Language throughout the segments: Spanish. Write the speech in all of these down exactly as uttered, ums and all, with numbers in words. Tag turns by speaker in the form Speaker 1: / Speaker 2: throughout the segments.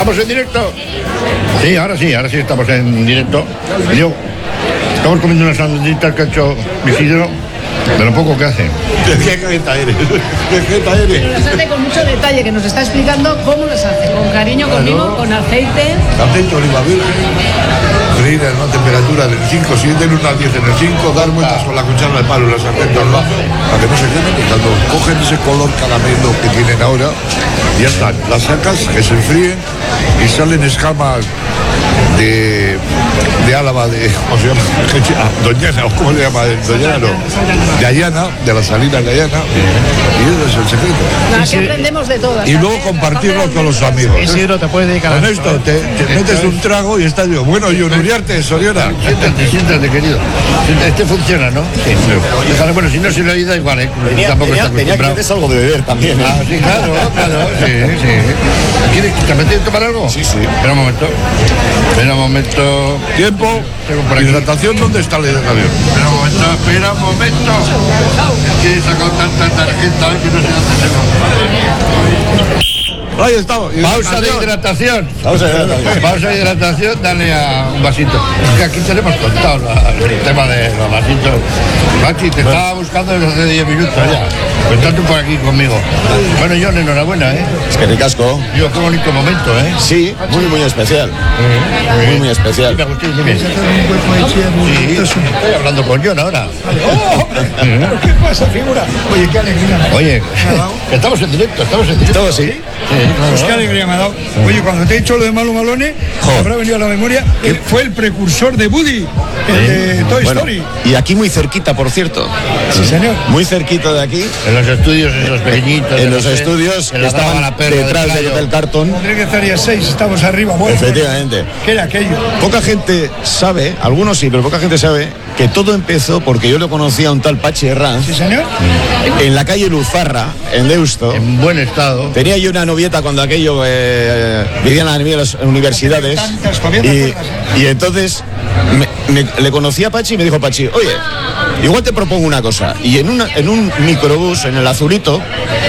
Speaker 1: ¿Estamos en directo? Sí, ahora sí, ahora sí estamos en directo. Yo, estamos comiendo unas sandwichitas que ha hecho Isidro, de lo poco que hace.
Speaker 2: ¿De qué jeta eres? ¿De qué jeta eres?
Speaker 3: Nos hace con mucho detalle, que nos está explicando cómo los hace. Con cariño, conmigo, claro. Con aceite.
Speaker 2: Aceite de oliva virgen, freír a una temperatura del cinco, si es del uno al diez en el cinco, dar vueltas con la cuchara de palo y las sartén al bajo, para que no se queden. Y cuando cogen ese color caramelo que tienen ahora, ya están. Las sacas, que se enfríen y salen escamas de, de Álava, de, ¿cómo se llama? Doñana, ¿cómo se llama? Doñana, no. De Ayana, de las salinas de Ayana, y ese es el secreto.
Speaker 3: No, aquí aprendemos de todas.
Speaker 2: Y luego compartirlo con los amigos.
Speaker 4: Isidro, te puedes dedicar a
Speaker 2: con esto, te, te metes un trago y estás yo. Bueno, yo, Uriarte, Soriona.
Speaker 1: Siéntate, siéntate, querido. Este funciona, ¿no? Sí. Déjale, bueno, si no se le oído igual, ¿eh?
Speaker 5: Tenía,
Speaker 1: Tampoco
Speaker 5: tenía,
Speaker 1: está
Speaker 5: tenía que tener algo de beber también, ¿eh?
Speaker 1: Ah, sí, claro, claro, sí, sí. ¿Quieres que te apetece tomar algo?
Speaker 5: Sí, sí.
Speaker 1: Espera un momento. Espera un momento.
Speaker 2: Tiempo. Hidratación, ¿dónde está la hidratación?
Speaker 1: Espera un momento, espera un momento. Es que he sacado tanta tarjeta que no sé dónde se.
Speaker 2: Ahí estamos.
Speaker 1: Pausa de hidratación.
Speaker 5: Pausa de hidratación.
Speaker 1: Pausa de hidratación, dale a un vasito. Es que aquí tenemos contado la, el tema de los vasitos. Pachi, te estaba buscando desde hace diez minutos ya. Pues estás tú por aquí conmigo. Bueno, John, enhorabuena, ¿eh?
Speaker 5: Es que ricasco.
Speaker 1: Yo, qué bonito momento, ¿eh?
Speaker 5: Sí, muy, muy especial.
Speaker 1: Sí.
Speaker 5: Muy, muy especial.
Speaker 1: Sí, me gustó, dime. Sí, estoy hablando con John ahora.
Speaker 4: ¡Oh! ¿Qué pasa, figura? Oye, qué alegría.
Speaker 1: Oye, estamos en directo, estamos en directo.
Speaker 5: Todo sí.
Speaker 1: Sí, claro.
Speaker 4: Pues qué alegría me ha dado. Oye, cuando te he dicho lo de Malo Malone,
Speaker 5: Joder.
Speaker 4: habrá venido a la memoria, él fue el precursor de Woody, el de Toy
Speaker 5: Bueno,
Speaker 4: Story.
Speaker 5: y aquí muy cerquita, por cierto.
Speaker 4: Sí, señor.
Speaker 5: Muy cerquita de aquí.
Speaker 1: En los estudios, esos pequeñitos.
Speaker 5: En los estudios
Speaker 1: que
Speaker 5: que estaban detrás del Hotel Carton.
Speaker 4: Tendré que estar ya seis, estamos arriba. Bueno,
Speaker 5: Efectivamente.
Speaker 4: Bueno, ¿qué era aquello?
Speaker 5: Poca gente sabe, algunos sí, pero poca gente sabe que todo empezó porque yo lo conocía a un tal Pachi Herranz
Speaker 4: Sí, señor.
Speaker 5: en la calle Luzarra, en Deusto.
Speaker 1: En buen estado.
Speaker 5: Tenía yo una novieta cuando aquello eh, vivían a nivel de las universidades.
Speaker 4: Tantas, todavía te
Speaker 5: Y,
Speaker 4: acuerdas, ¿eh?
Speaker 5: y entonces me, me- le conocí a Pachi y me dijo Pachi, oye, igual te propongo una cosa. Y en, una, en un microbús, en el Azulito,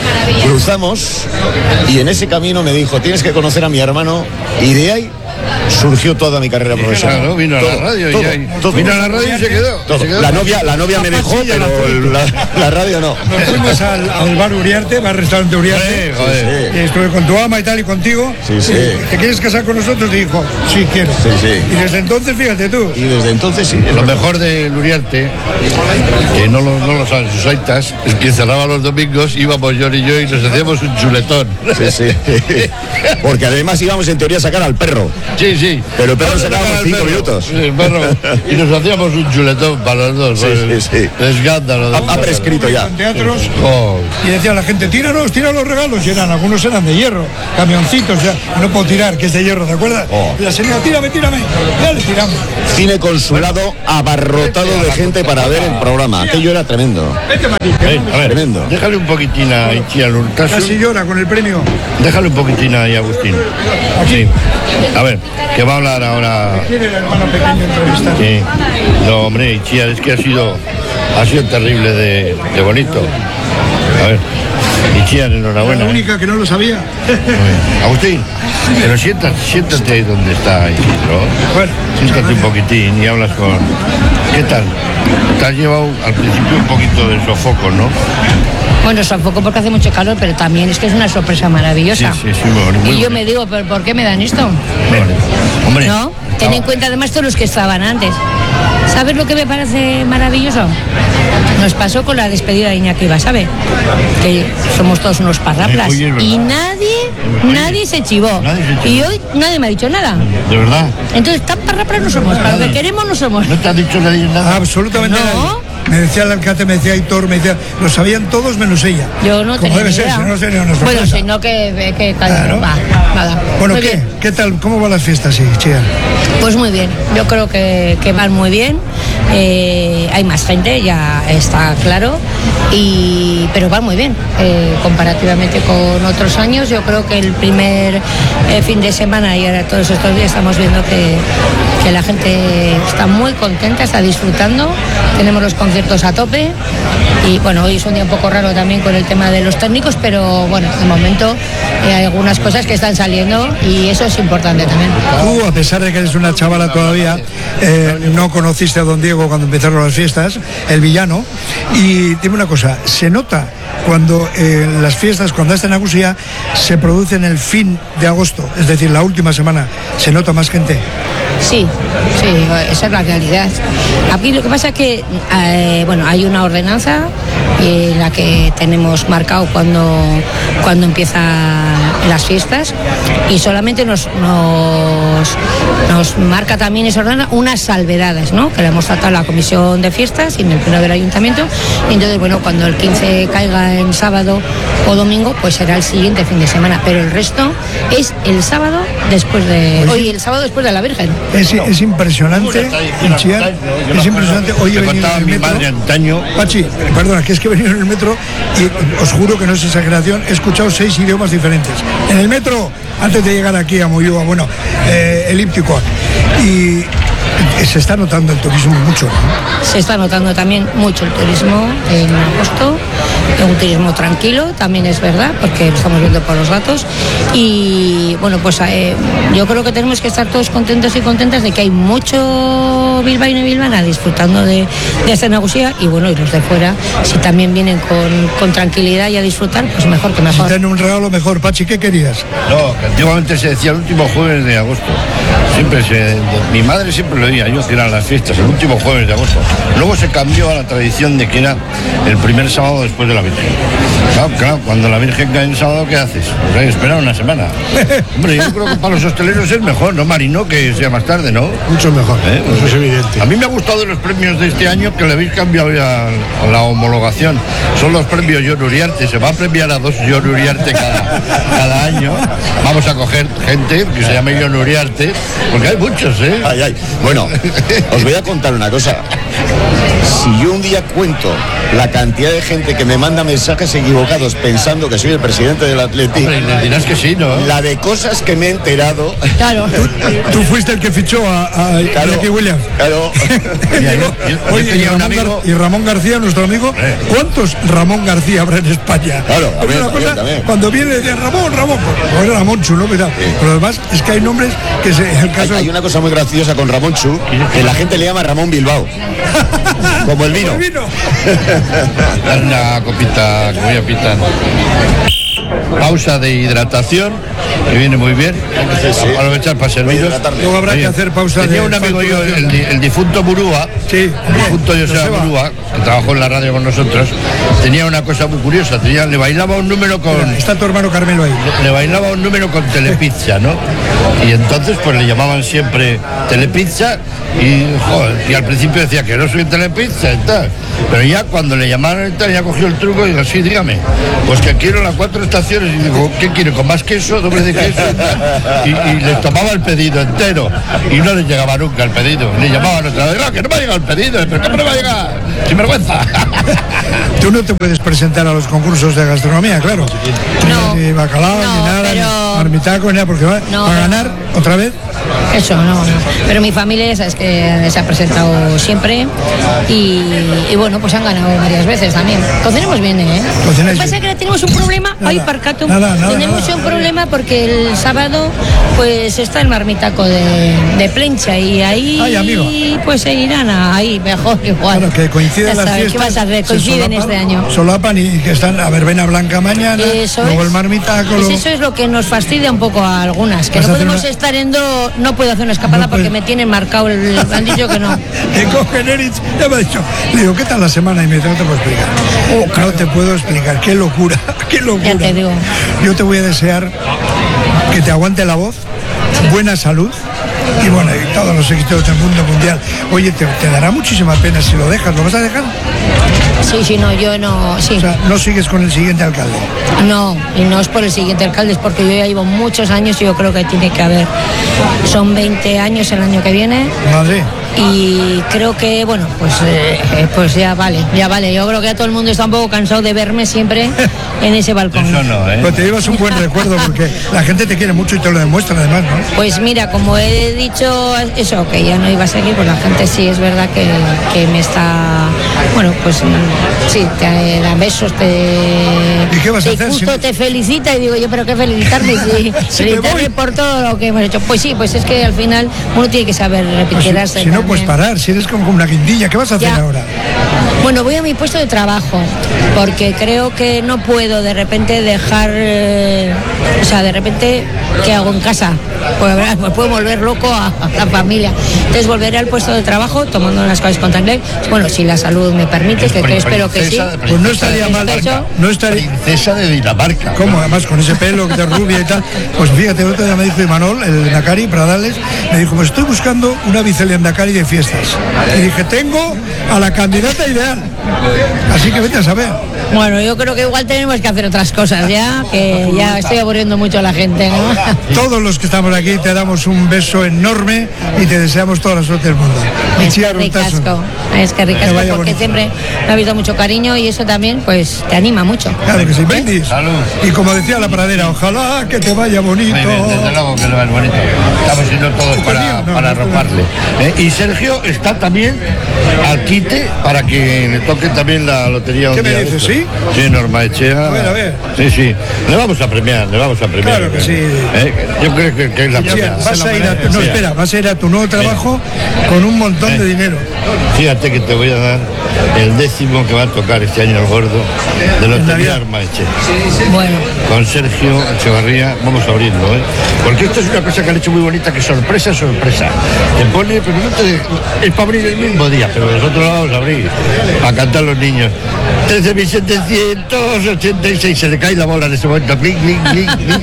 Speaker 5: cruzamos y en ese camino me dijo, tienes que conocer a mi hermano. Y de ahí surgió toda mi carrera profesional.
Speaker 1: Claro, vino a
Speaker 5: Todo,
Speaker 1: la radio
Speaker 5: todo,
Speaker 1: y ahí-
Speaker 5: todo.
Speaker 1: vino a la radio y se quedó.
Speaker 5: Todo.
Speaker 1: Se quedó.
Speaker 5: La novia, la novia me dejó,
Speaker 4: Pachi y el
Speaker 5: pero
Speaker 4: Azulito.
Speaker 5: la, la radio no.
Speaker 4: Nos fuimos al, al bar Uriarte, bar restaurante Uriarte.
Speaker 1: Sí, joder.
Speaker 4: Y estuve con tu ama y tal y contigo.
Speaker 5: Sí, sí.
Speaker 4: Y, ¿te quieres casar con nosotros? Y dijo, sí, quiero.
Speaker 5: Sí, sí.
Speaker 4: Y desde entonces, fíjate tú.
Speaker 5: Y desde entonces sí.
Speaker 1: Lo mejor de Luriarte, que no lo, no lo saben sus aitas, es que cerraba los domingos, íbamos John y yo y nos hacíamos un chuletón.
Speaker 5: Sí, sí. Porque además íbamos en teoría a sacar al perro.
Speaker 1: Sí, sí.
Speaker 5: Pero el perro
Speaker 1: Vamos a
Speaker 5: sacábamos
Speaker 1: sacar al
Speaker 5: cinco
Speaker 1: perro.
Speaker 5: minutos.
Speaker 1: Sí, el perro. Y nos hacíamos un chuletón para los dos.
Speaker 5: Sí,
Speaker 1: pues,
Speaker 5: sí, sí.
Speaker 1: Escándalo.
Speaker 5: Ha, ha prescrito ya.
Speaker 4: En teatros.
Speaker 1: Oh,
Speaker 4: Y decía la gente, tíranos, tira los regalos. Y eran, algunos eran de hierro, camioncitos, ya. No puedo tirar, que es de hierro, ¿te acuerdas?
Speaker 5: Oh.
Speaker 4: Y la señora, tírame, tírame. Ya le tiramos.
Speaker 5: Cine Consulado abarrotado de gente para ver el programa. Aquello era tremendo.
Speaker 4: Vete, Mati, que
Speaker 1: ven, a ver,
Speaker 5: Tremendo.
Speaker 1: déjale un poquitín a Ichi al Urtasun.
Speaker 4: casi llora con el premio.
Speaker 1: Déjale un poquitín ahí a Agustín. Sí. A ver, que va a hablar ahora.
Speaker 4: Tiene el hermano pequeño entrevistado.
Speaker 1: Sí. No, hombre, Itziar, es que ha sido, ha sido terrible de, de bonito. A ver, Itziar,
Speaker 4: La
Speaker 1: enhorabuena. ¿eh?
Speaker 4: única que no lo sabía.
Speaker 1: Agustín, pero siéntate, siéntate ahí donde está Isidro.
Speaker 4: Bueno,
Speaker 1: Siéntate un poquitín y hablas con... ¿Qué tal? Te has llevado al principio un poquito de sofoco, ¿no?
Speaker 3: Bueno, sofoco porque hace mucho calor, pero también es que es una sorpresa maravillosa.
Speaker 1: Sí, sí, sí, muy bonito, muy
Speaker 3: y yo
Speaker 1: bonito.
Speaker 3: me digo, ¿pero por qué me dan esto?
Speaker 1: Muy bonito. Hombre,
Speaker 3: ¿No? Ten en cuenta además todos los que estaban antes. ¿Sabes lo que me parece maravilloso? Nos pasó con la despedida de Iñaki Basabe, que somos todos unos parraplas.
Speaker 1: Oye, es verdad.
Speaker 3: Y nadie, nadie se chivó.
Speaker 1: Nadie se chivó.
Speaker 3: Y hoy nadie me ha dicho nada.
Speaker 1: de verdad,
Speaker 3: Entonces, tan parraplas no somos. Para lo que queremos no somos.
Speaker 1: ¿no te ha dicho nadie nada?
Speaker 4: absolutamente
Speaker 3: No.
Speaker 4: nadie. Me decía el alcalde, me decía Aitor, me decía, lo sabían todos menos ella.
Speaker 3: Yo no
Speaker 4: Como
Speaker 3: tenía
Speaker 4: debe
Speaker 3: ni
Speaker 4: ser,
Speaker 3: idea.
Speaker 4: si no sería una
Speaker 3: Bueno,
Speaker 4: sorpresa.
Speaker 3: si no, que, que
Speaker 4: Claro.
Speaker 3: va, nada.
Speaker 4: Bueno,
Speaker 3: Muy
Speaker 4: ¿qué?
Speaker 3: bien.
Speaker 4: ¿Qué tal? ¿Cómo van las fiestas, sí, Chía?
Speaker 3: Pues muy bien, yo creo que, que van muy bien. Eh, hay más gente, ya está claro, y, pero van muy bien. Eh, comparativamente con otros años, yo creo que el primer eh, fin de semana y ahora todos estos días estamos viendo que, que la gente está muy contenta, está disfrutando. Tenemos los conciertos conciertos a tope. Y bueno, hoy es un día un poco raro también con el tema de los técnicos, pero bueno, de momento eh, hay algunas cosas que están saliendo y eso es importante también.
Speaker 4: Tú, a pesar de que eres una chavala todavía, eh, no conociste a don Diego cuando empezaron las fiestas, el villano, y dime una cosa, ¿se nota cuando eh, las fiestas, cuando está en Nagusia, se producen el fin de agosto, es decir, la última semana, se nota más gente?
Speaker 3: Sí, sí, esa es la realidad. Aquí lo que pasa es que, eh, bueno, hay una ordenanza en eh, la que tenemos marcado cuando, cuando empiezan las fiestas y solamente nos, nos, nos marca también esa ordenanza unas salvedades, ¿no? Que le hemos tratado a la comisión de fiestas y en el pleno del ayuntamiento. Y entonces, bueno, cuando el quince caiga en sábado o domingo, pues será el siguiente fin de semana, pero el resto es el sábado después de...
Speaker 4: Pues
Speaker 3: hoy el sábado después de la Virgen.
Speaker 4: Es, es impresionante, Chiar, es impresionante. Hoy he venido en el
Speaker 1: mi
Speaker 4: metro.
Speaker 1: madre antaño.
Speaker 4: Pachi, perdona, que es que he venido en el metro y os juro que no es exageración, he escuchado seis idiomas diferentes. En el metro, antes de llegar aquí a Moyúa, bueno, eh, elíptico. Y se está notando el turismo mucho, ¿no?
Speaker 3: Se está notando también mucho el turismo en agosto, un turismo tranquilo, también es verdad, porque lo estamos viendo por los datos. Y bueno, pues eh, yo creo que tenemos que estar todos contentos y contentas de que hay mucho bilbaíno y bilbana disfrutando de, de esta Nagusia. Y bueno, y los de fuera, si también vienen con, con tranquilidad y a disfrutar, pues mejor que mejor.
Speaker 4: Si tienen un regalo mejor. Pachi, ¿qué querías?
Speaker 1: No, que antiguamente se decía el último jueves de agosto. Siempre se, mi madre siempre lo decía, yo que eran las fiestas, el último jueves de agosto. Luego se cambió a la tradición de que era el primer sábado después de la Virgen. Claro, claro, cuando la Virgen cae en sábado, ¿qué haces? Pues hay que esperar una semana. Hombre, yo creo que para los hosteleros es mejor, ¿no, Marino? Que sea más tarde, ¿no?
Speaker 4: Mucho mejor,
Speaker 1: ¿Eh?
Speaker 4: eso es evidente.
Speaker 1: A mí me ha gustado de los premios de este año que le habéis cambiado ya a la homologación. Son los premios Jon Uriarte, se va a premiar a dos Jon Uriarte cada, cada año. Vamos a coger gente que se llame Jon Uriarte, porque hay muchos, ¿eh?
Speaker 5: Ay, ay. Bueno, os voy a contar una cosa. Si yo un día cuento la cantidad de gente que me manda mensajes equivocados pensando que soy el presidente del Atleti,
Speaker 1: Hombre, le dirás que sí, ¿no?
Speaker 5: la de cosas que me he enterado.
Speaker 3: Claro.
Speaker 4: Tú fuiste el que fichó a, a
Speaker 5: Claro,
Speaker 4: Iñaki Williams.
Speaker 5: claro.
Speaker 1: Mira, yo- yo- yo
Speaker 4: Oye, y
Speaker 1: tenía un
Speaker 4: Ramón,
Speaker 1: amigo-
Speaker 4: Gar- y Ramón García, nuestro amigo,
Speaker 1: Eh.
Speaker 4: ¿cuántos Ramón García habrá en España?
Speaker 5: Claro,
Speaker 4: Es
Speaker 5: también,
Speaker 4: una
Speaker 5: también,
Speaker 4: cosa,
Speaker 5: también.
Speaker 4: cuando viene de Ramón, Ramón, pues era Ramón Chulo, ¿no? Pero además es que hay nombres que se, en el
Speaker 5: Hay,
Speaker 4: caso
Speaker 5: hay una cosa muy graciosa con Ramón Chu, que la gente le llama Ramón Bilbao. Como el vino.
Speaker 4: el vino.
Speaker 1: Dale una copita que voy a pitar. Pausa de hidratación, que viene muy bien.
Speaker 5: Sí, sí.
Speaker 1: Aprovechar para serviros.
Speaker 5: hidratarme.
Speaker 4: Luego habrá que hacer pausa
Speaker 1: Tenía
Speaker 4: de
Speaker 1: un amigo yo, el,
Speaker 4: facturación.
Speaker 1: di- el difunto Murúa,
Speaker 4: Sí,
Speaker 1: el difunto Joseba
Speaker 4: Joseba.
Speaker 1: Murúa, que trabajó en la radio con nosotros, tenía una cosa muy curiosa, tenía, le bailaba un número con...
Speaker 4: Está tu hermano Carmelo ahí.
Speaker 1: Le bailaba un número con Telepizza, ¿no? Y entonces pues le llamaban siempre Telepizza y, joder, y al principio decía que no soy Telepizza y tal. Pero ya cuando le llamaron y tal, ya cogió el truco y dijo, sí, dígame, pues que quiero las cuatro estaciones. Y digo, ¿qué quiere? ¿Con más queso? ¿Doble de queso? Y, tal. y, y les tomaba el pedido entero y no les llegaba nunca el pedido. Le llamaban otra vez, no, que no me ha llegado el pedido. ¿Pero cómo no me va a llegar? ¡Sin vergüenza!
Speaker 4: Tú no te puedes presentar a los concursos de gastronomía, claro.
Speaker 3: No.
Speaker 4: Ni bacalao,
Speaker 3: No,
Speaker 4: ni nada,
Speaker 3: pero-
Speaker 4: ni marmitaco, ni nada, porque va,
Speaker 3: No,
Speaker 4: va a
Speaker 3: pero-
Speaker 4: ganar otra vez.
Speaker 3: Eso, no, no. Pero mi familia, sabes que se ha presentado siempre y, y bueno, pues han ganado varias veces también. Cocinamos bien, ¿eh?
Speaker 4: Cocináis
Speaker 3: Lo que pasa
Speaker 4: bien.
Speaker 3: es que ahora tenemos un problema,
Speaker 4: Nada,
Speaker 3: ay, Parcato,
Speaker 4: nada, nada,
Speaker 3: tenemos
Speaker 4: nada.
Speaker 3: un problema porque el sábado pues está el marmitaco de, de Plencha y ahí
Speaker 4: Ay, amigo.
Speaker 3: pues se irán a- ahí mejor igual.
Speaker 4: Claro, que coinciden
Speaker 3: Ya
Speaker 4: las
Speaker 3: sabes,
Speaker 4: fiestas.
Speaker 3: ¿qué vas a hacer?
Speaker 4: se
Speaker 3: Coinciden
Speaker 4: solapan-
Speaker 3: este año.
Speaker 4: Solapan y que están a verbena blanca mañana,
Speaker 3: Eso
Speaker 4: luego
Speaker 3: es.
Speaker 4: el marmitaco.
Speaker 3: Pues
Speaker 4: luego-
Speaker 3: eso es lo que nos fastidia un poco a algunas, que
Speaker 4: Vas
Speaker 3: no
Speaker 4: a hacer
Speaker 3: podemos
Speaker 4: una-
Speaker 3: estar en do, no puedo hacer una escapada
Speaker 4: No
Speaker 3: porque
Speaker 4: puedes.
Speaker 3: me tienen marcado el, me han dicho que no.
Speaker 4: Que cogen Erich, ya me ha dicho, le digo, ¿qué tal la semana? Y me dice, no te puedo explicar. Oh, no te puedo explicar, qué locura, qué locura.
Speaker 3: Ya te digo.
Speaker 4: Yo te voy a desear que te aguante la voz, buena salud y bueno, y todos los éxitos del mundo mundial. Oye, te, te dará muchísima pena si lo dejas, ¿lo vas a dejar?
Speaker 3: Sí, sí, no, yo no, sí.
Speaker 4: O sea, no sigues con el siguiente alcalde.
Speaker 3: No, y no es por el siguiente alcalde, es porque yo ya llevo muchos años y yo creo que tiene que haber. Son veinte años el año que viene
Speaker 4: Madre.
Speaker 3: y creo que, bueno, pues, eh, eh, pues ya vale, ya vale. Yo creo que ya todo el mundo está un poco cansado de verme siempre en ese balcón.
Speaker 1: Eso no, ¿eh?
Speaker 4: Pues te llevas un buen recuerdo porque la gente te quiere mucho y te lo demuestra además, ¿no?
Speaker 3: Pues mira, como he dicho eso, que ya no iba a seguir, pues la gente sí es verdad que, que me está, bueno, pues sí, te da besos, te,
Speaker 4: ¿Y qué vas a
Speaker 3: te
Speaker 4: hacer
Speaker 3: justo
Speaker 4: si-
Speaker 3: te felicita y digo yo, pero qué felicitarme, sí,
Speaker 4: Si me
Speaker 3: felicitarme
Speaker 4: voy.
Speaker 3: por todo lo que hemos hecho. Pues sí, pues es que al final uno tiene que saber
Speaker 4: Pues si,
Speaker 3: retirarse.
Speaker 4: si no
Speaker 3: también.
Speaker 4: puedes parar, si eres como, como una guindilla, ¿qué vas a hacer
Speaker 3: Ya.
Speaker 4: ahora?
Speaker 3: Bueno, voy a mi puesto de trabajo, porque creo que no puedo de repente dejar, eh, o sea, de repente, ¿qué hago en casa? Pues ¿verdad? Me puedo volver loco a, a la familia. Entonces volveré al puesto de trabajo tomando unas cosas con tranquilidad. Bueno, si la salud me permite, que, que espero que sí.
Speaker 1: Princesa de-
Speaker 4: Pues no estaría mal.
Speaker 3: Eso.
Speaker 4: No estaría.
Speaker 1: Princesa de Dinamarca.
Speaker 4: ¿Cómo? Además, con ese pelo de rubia y tal. Pues fíjate, otro día me dijo Imanol, el de Endacari, Pradales, me dijo, pues estoy buscando una vicelehendacari de fiestas. Y dije, tengo a la candidata ideal. Así que vete a saber.
Speaker 3: Bueno, yo creo que igual tenemos que hacer otras cosas ya, que ya estoy aburriendo mucho a la gente, ¿no?
Speaker 4: Todos los que estamos aquí te damos un beso enorme y te deseamos toda la suerte del mundo.
Speaker 3: Es que
Speaker 4: Itziar Urtasun.
Speaker 3: ricasco, es que
Speaker 4: Que
Speaker 3: ricasco,
Speaker 4: vaya
Speaker 3: porque
Speaker 4: bonito.
Speaker 3: siempre me ha habido mucho cariño y eso también, pues, te anima mucho.
Speaker 4: Claro que sí, brindis.
Speaker 1: Salud.
Speaker 4: Y como decía la pradera, ojalá que te vaya bonito.
Speaker 1: Muy bien, desde luego que lo es bonito. Estamos siendo todos para,
Speaker 4: No,
Speaker 1: para
Speaker 4: no, no.
Speaker 1: arroparle. ¿eh? Y Sergio está también al quite para que le toque también la lotería. un
Speaker 4: ¿Qué me
Speaker 1: día de
Speaker 4: dices,
Speaker 1: estos.
Speaker 4: sí?
Speaker 1: Sí, Norma Echea.
Speaker 4: A ver, a ver.
Speaker 1: Sí, sí. Le vamos a premiar, le vamos a premiar.
Speaker 4: Claro que sí.
Speaker 1: ¿Eh? Yo creo que, que es la
Speaker 4: Sí,
Speaker 1: premiada.
Speaker 4: vas a ir a tu, no,
Speaker 1: Sí.
Speaker 4: espera, vas a ir a tu nuevo trabajo con un montón de dinero.
Speaker 1: Fíjate que te voy a dar el décimo que va a tocar este año el gordo de Lotería
Speaker 4: Navidad.
Speaker 1: Norma Echea.
Speaker 3: Bueno,
Speaker 1: Con Sergio Echevarría vamos a abrirlo, ¿eh? Porque esto es una cosa que han hecho muy bonita, que sorpresa, sorpresa. Te pone, pero no te, es para abrir el mismo día, pero nosotros lo vamos a abrir, a cantar los niños. trece mil setecientos ochenta y seis, se le cae la bola en ese momento. Clink, clink, clink, clink.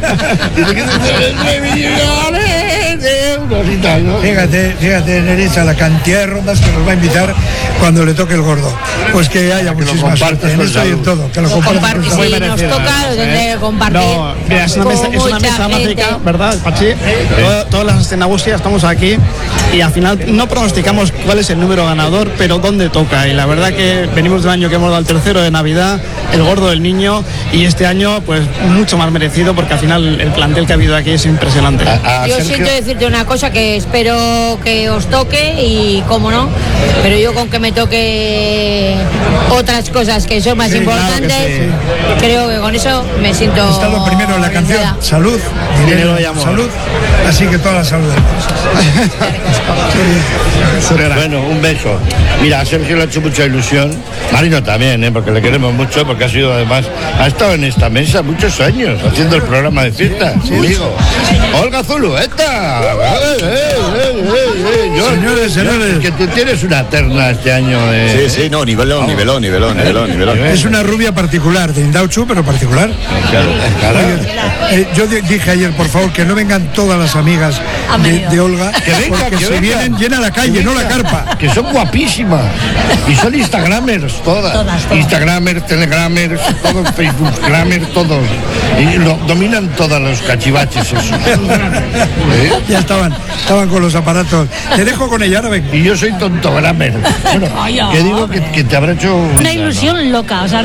Speaker 1: Dice que nueve millones de euros y tal, ¿no?
Speaker 4: Fíjate, fíjate, Nerissa, la cantidad de rondas que nos va a invitar cuando le toque el gordo. Pues que haya
Speaker 1: lo
Speaker 4: muchísima
Speaker 1: compartas
Speaker 4: suerte en
Speaker 1: con
Speaker 4: esto y en
Speaker 1: salud.
Speaker 4: todo. Que lo compartas
Speaker 3: comparte,
Speaker 4: con
Speaker 3: si
Speaker 4: salud.
Speaker 3: nos toca, lo tendré que compartir.
Speaker 6: No, mira, es una
Speaker 3: con
Speaker 6: mesa, es una
Speaker 3: mucha
Speaker 6: mesa
Speaker 3: gente.
Speaker 6: mágica, ¿verdad, Pachi? Todo- todas las escenagustias estamos aquí y al final no pronosticamos cuál es el número ganador, pero dónde toca. Y la verdad que venimos de un año que hemos dado el tercero de Navidad, el gordo del niño, y este año pues mucho más merecido porque al final el plantel que ha habido aquí es impresionante.
Speaker 1: A, a
Speaker 3: Yo
Speaker 1: Sergio,
Speaker 3: siento decirte una cosa que espero que os toque y cómo no, pero yo con que me toque otras cosas que son más
Speaker 6: Sí, claro que
Speaker 3: importantes,
Speaker 6: sí.
Speaker 3: creo que con eso me siento...
Speaker 4: Está lo primero en la canción,
Speaker 3: brindada.
Speaker 4: salud,
Speaker 6: Dinero y amor.
Speaker 4: salud, así que toda la salud del mundo.
Speaker 1: bueno, un beso. Mira, a Sergio le ha hecho mucha ilusión. Marino también, ¿eh? Porque le queremos mucho, porque ha sido además, ha estado en esta mesa muchos años haciendo el programa de fiestas conmigo. Olga Zulueta. Eh, eh, eh, eh, eh. Yo-
Speaker 4: Señores, señores.
Speaker 1: Que tú tienes una terna este año. eh.
Speaker 5: Sí, sí, no, nivelón, nivelón, nivelón, nivelón, nivelón.
Speaker 4: Es una rubia particular, de Indauchu, pero particular.
Speaker 1: Claro, claro.
Speaker 4: Eh, yo di- dije ayer, por favor, que no vengan todas las amigas
Speaker 3: Han
Speaker 4: de,
Speaker 3: venido.
Speaker 4: de Olga,
Speaker 1: Que venga,
Speaker 4: porque
Speaker 1: que
Speaker 4: si
Speaker 1: venga.
Speaker 4: vienen, llena la calle, no la carpa.
Speaker 1: Que son guapísimas y son instagramers todas,
Speaker 3: Todas, todas.
Speaker 1: instagramers, telegramers, todos facebookgramers, todos y lo, dominan todos los cachivaches esos. ¿Eh?
Speaker 4: Ya estaban, estaban con los aparatos. Te dejo con ella, ahora ven.
Speaker 1: Y yo soy tontogramer. Bueno,
Speaker 7: Ay,
Speaker 1: que digo que, que te habrá hecho
Speaker 7: Una ilusión loca, o sea,